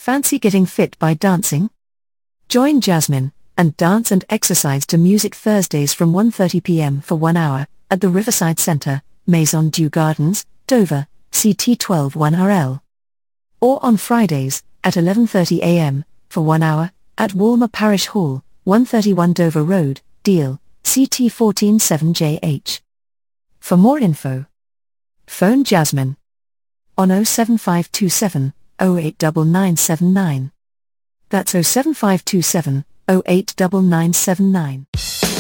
Fancy getting fit by dancing? Join Jasmine and dance and exercise to music Thursdays from 1:30 p.m. for 1 hour at the Riverside Centre, Maison Dieu Gardens, Dover, CT 121RL. Or on Fridays at 11:30 a.m. for 1 hour at Walmer Parish Hall, 131 Dover Road, Deal, CT 147JH. For more info, phone Jasmine on 07527 089979. That's 07527 089979.